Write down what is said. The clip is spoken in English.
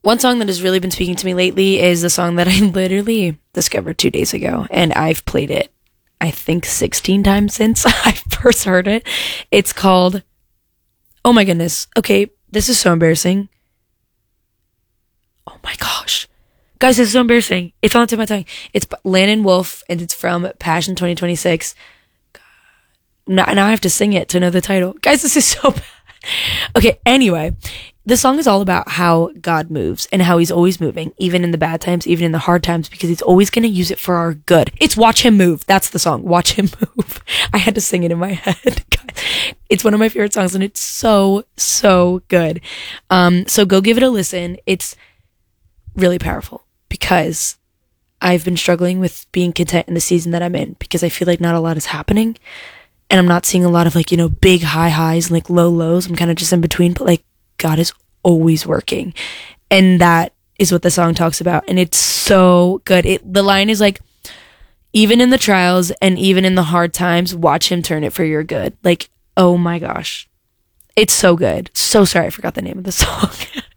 One song that has really been speaking to me lately is the song that I literally discovered 2 days ago, and I've played it, I think, 16 times since I first heard it. It's called, oh my goodness, okay, this is so embarrassing. Oh my gosh. Guys, this is so embarrassing. It's on the tip of my tongue. It's Landon Wolf, and it's from Passion 2026. Now I have to sing it to know the title. Guys, this is so bad. Okay, anyway, the song is all about how God moves and how he's always moving, even in the bad times, even in the hard times, because he's always going to use it for our good. It's Watch Him Move. That's the song. Watch Him Move. I had to sing it in my head. It's one of my favorite songs, and it's so, so good. So go give it a listen. It's really powerful because I've been struggling with being content in the season that I'm in because I feel like not a lot is happening. And I'm not seeing a lot of like, big high highs and like low lows. I'm kind of just in between, but like God is always working. And that is what the song talks about. And it's so good. The line is like, even in the trials and even in the hard times, watch him turn it for your good. Like, oh my gosh. It's so good. So sorry I forgot the name of the song.